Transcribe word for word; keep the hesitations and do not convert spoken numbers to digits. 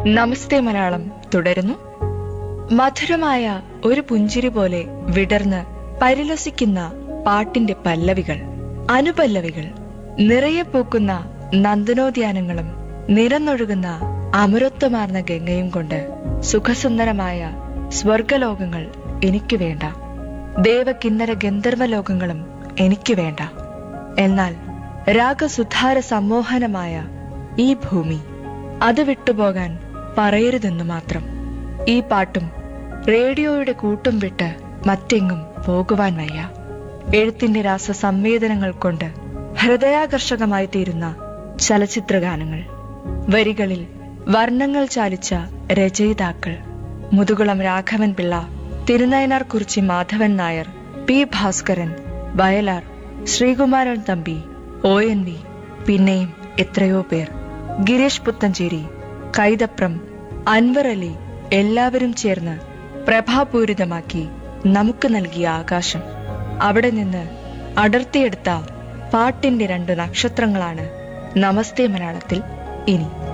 നമസ്തേ മലയാളം തുടരുന്നു. മധുരമായ ഒരു പുഞ്ചിരി പോലെ വിടർന്ന് പരിലസിക്കുന്ന പാട്ടിന്റെ പല്ലവികൾ, അനുപല്ലവികൾ, നിറയെ പൂക്കുന്ന നന്ദനോദ്യാനങ്ങളും നിറന്നൊഴുകുന്ന അമരത്വമാർന്ന ഗംഗയും കൊണ്ട് സുഖസുന്ദരമായ സ്വർഗലോകങ്ങൾ എനിക്ക് വേണ്ട. ദേവകിന്നര ഗന്ധർവലോകങ്ങളും എനിക്ക് വേണ്ട. എന്നാൽ രാഗസുധാര സമ്മോഹനമായ ഈ ഭൂമി, അത് വിട്ടുപോകാൻ പറയരുതെന്നു മാത്രം. ഈ പാട്ടും റേഡിയോയുടെ കൂട്ടും വിട്ട് മറ്റെങ്ങും പോകുവാൻ വയ്യ. എഴുത്തിന്റെ രാസ സംവേദനങ്ങൾ കൊണ്ട് ഹൃദയാകർഷകമായി തീരുന്ന ചലച്ചിത്രഗാനങ്ങൾ, വരികളിൽ വർണ്ണങ്ങൾ ചാലിച്ച രചയിതാക്കൾ, Muthukulam Raghavan Pillai, Thirunayinar Kurichi Madhavan Nair, P Bhaskaran, Vayalar, Sreekumaran Thampi, O N V, പിന്നെയും എത്രയോ പേർ, ഗിരീഷ് പുത്തഞ്ചേരി, കൈതപ്രം, അൻവർ അലി, എല്ലാവരും ചേർന്ന് പ്രഭാപൂരിതമാക്കി നമുക്ക് നൽകിയ ആകാശം. അവിടെ നിന്ന് അടർത്തിയെടുത്ത പാട്ടിന്റെ രണ്ട് നക്ഷത്രങ്ങളാണ് നമസ്തേ മലയാളത്തിൽ ഇനി.